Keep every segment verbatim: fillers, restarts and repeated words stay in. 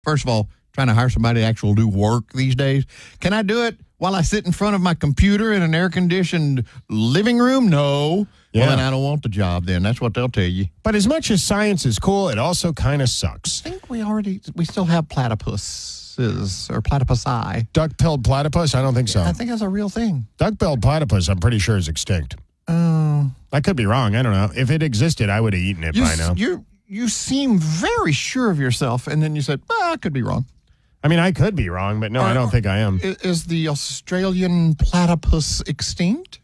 First of all, trying to hire somebody to actually do work these days. Can I do it while I sit in front of my computer in an air-conditioned living room? No. Yeah. Well, then I don't want the job then. That's what they'll tell you. But as much as science is cool, it also kind of sucks. I think we already, we still have platypuses or platypusi. Duck-billed platypus? I don't think so. I think that's a real thing. Duck-billed platypus, I'm pretty sure, is extinct. Oh. I could be wrong. I don't know. If it existed, I would have eaten it You, by now. you, you seem very sure of yourself, and then you said, well, I could be wrong. I mean, I could be wrong, but no, Or- I don't think I am. I- Is the Australian platypus extinct?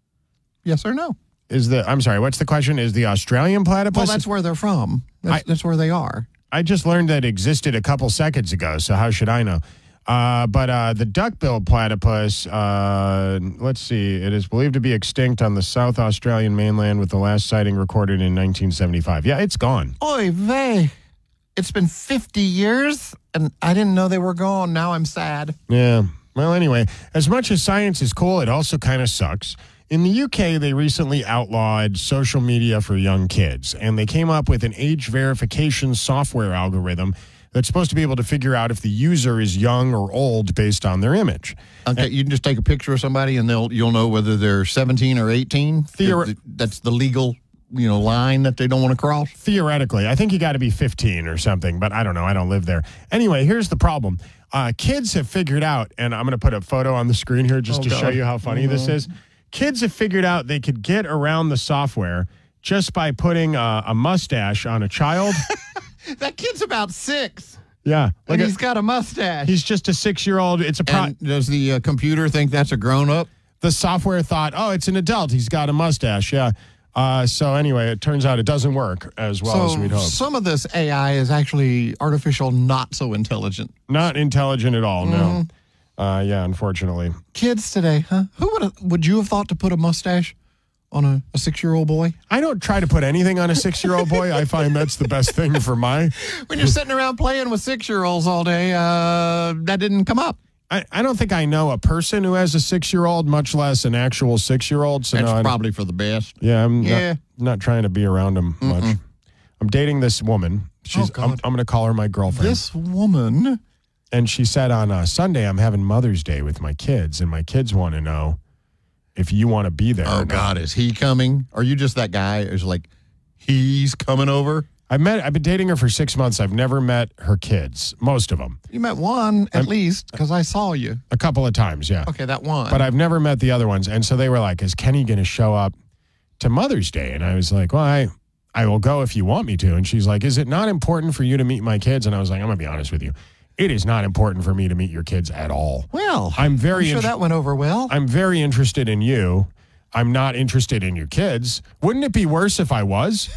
Yes or no? Is the I'm sorry, what's the question? Is the Australian platypus? Well, that's where they're from. That's, I- that's where they are. I just learned that it existed a couple seconds ago, so how should I know? Uh, but uh, the duck-billed platypus, uh, let's see, it is believed to be extinct on the South Australian mainland with the last sighting recorded in nineteen seventy-five. Yeah, it's gone. Oy vey. It's been fifty years, and I didn't know they were gone. Now I'm sad. Yeah. Well, anyway, as much as science is cool, it also kind of sucks. In the U K, they recently outlawed social media for young kids, and they came up with an age verification software algorithm that's supposed to be able to figure out if the user is young or old based on their image. Okay, you can just take a picture of somebody, and they'll you'll know whether they're seventeen or eighteen. Theori- That's the legal, you know, line that they don't want to cross. Theoretically, I think you got to be fifteen or something, but I don't know. I don't live there. Anyway, here's the problem. Uh, kids have figured out, and I'm going to put a photo on the screen here just Oh, to God. show you how funny Mhm. this is. Kids have figured out they could get around the software just by putting a, a mustache on a child. That kid's about six, Yeah. and Like he's a, got a mustache. he's just a six-year-old. It's a pro- and does the uh, computer think that's a grown-up? the software thought, oh, it's an adult. He's got a mustache. Yeah. Uh, so anyway, it turns out it doesn't work as well as we'd hope. Some of this A I is actually artificial, not so intelligent. Not intelligent at all, no. Uh, yeah, unfortunately. Kids today, huh? Who would have, would you have thought to put a mustache on a, a six-year-old boy? I don't try to put anything on a six-year-old boy. I find that's the best thing for my... When you're sitting around playing with six-year-olds all day, uh, that didn't come up. I, I don't think I know a person who has a six-year-old, much less an actual six-year-old. So That's no, I don't- probably for the best. Yeah, I'm Yeah. Not, not trying to be around him much. I'm dating this woman. She's. Oh, God. I'm, I'm going to call her my girlfriend. This woman, And she said on uh, Sunday, I'm having Mother's Day with my kids, and my kids want to know if you want to be there. or oh, not. God, is he coming? Are you just that guy who's like, he's coming over? I've met. I've been dating her for six months. I've never met her kids, most of them, You met one at I'm- least, because I saw you. a couple of times. Yeah. Okay, that one. But I've never met the other ones. And so they were like, is Kenny going to show up to Mother's Day? And I was like, well, I, I will go if you want me to. And she's like, is it not important for you to meet my kids? And I was like, I'm going to be honest with you. It is not important for me to meet your kids at all. well, I'm very sure int- that went over well. I'm very interested in you. I'm not interested in your kids. Wouldn't it be worse if I was?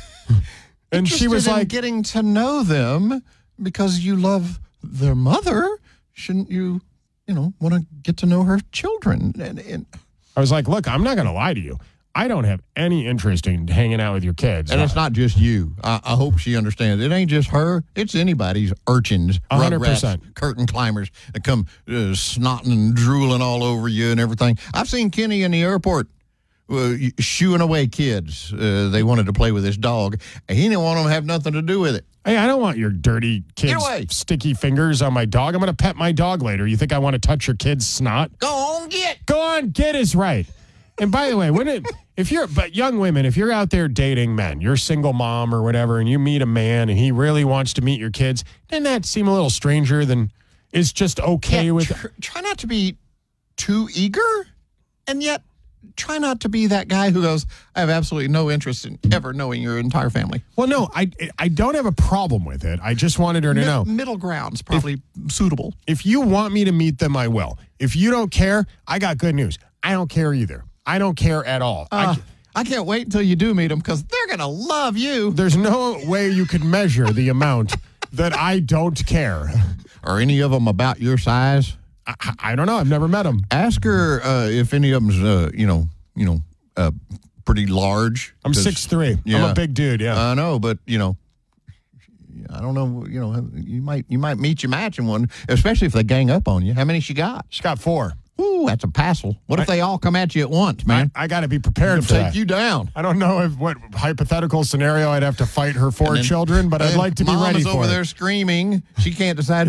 And she was Interested in like, getting to know them because you love their mother. Shouldn't you, you know, want to get to know her children? And, and, I was like, look, I'm not going to lie to you. I don't have any interest in hanging out with your kids. and it's not just you. I, I hope she understands. It ain't just her. It's anybody's urchins, A hundred rugrats, percent. curtain climbers that come uh, snotting and drooling all over you and everything. I've seen Kenny in the airport uh, shooing away kids. Uh, they wanted to play with his dog. And he didn't want them to have nothing to do with it. Hey, I don't want your dirty kids' away. sticky fingers on my dog. I'm going to pet my dog later. You think I want to touch your kid's snot? Go on, get. Go on, get is right. And by the way, when it, if you're, but young women, if you're out there dating men, you're a single mom or whatever, and you meet a man and he really wants to meet your kids, doesn't that seem a little stranger than is just okay Yeah, with? tr- try not to be too eager, and yet try not to be that guy who goes, I have absolutely no interest in ever knowing your entire family. Well, no, I I don't have a problem with it. I just wanted her to Mid- know. Middle ground's probably suitable. If you want me to meet them, I will. If you don't care, I got good news. I don't care either. I don't care at all. Uh, I, I can't wait until you do meet them because they're going to love you. there's no way you could measure the amount that I don't care. Are any of them about your size? I, I don't know. I've never met them. Ask her uh, if any of them's, uh, you know, you know, uh, pretty large. I'm 'Cause- six three. I'm yeah. a big dude, yeah. I know, but you know, I don't know. You know, you might you might meet your matching one, especially if they gang up on you. How many she got? She's got four. Ooh, that's a passel. What if they all come at you at once, I, man? I got to be prepared They'll for take that. you down. I don't know if what hypothetical scenario I'd have to fight her four And then- children, but I'd and like to be Mom ready is for over it. there screaming. She can't decide